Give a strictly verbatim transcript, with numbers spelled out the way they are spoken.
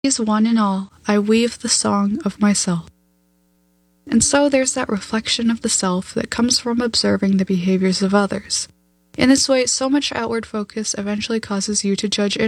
These one and all, I weave the song of myself. And so there's that reflection of the self that comes from observing the behaviors of others. In this way, so much outward focus eventually causes you to judge